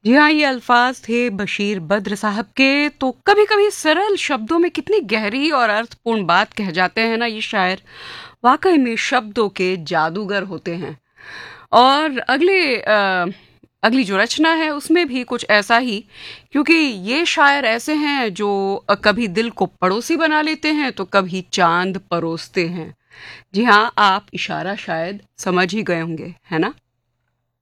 जी हाँ, ये अल्फाज थे बशीर बद्र साहब के। तो कभी-कभी सरल शब्दों में कितनी गहरी और अर्थपूर्ण बात कह जाते हैं ना ये शायर, वाक़ई में शब्दों के जादूगर होते हैं। और अगली जो रचना है उसमें भी कुछ ऐसा ही, क्योंकि ये शायर ऐसे हैं जो कभी दिल को पड़ोसी बना लेते हैं तो कभी चाँद परोसते हैं। जी हाँ, आप इशारा शायद समझ ही गए होंगे, है ना?